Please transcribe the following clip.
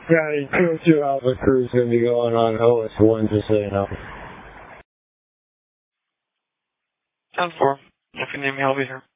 County 202 Alpha Crew's going to be going on OS1, just so you know. 10-4. If you need me, I'll be here.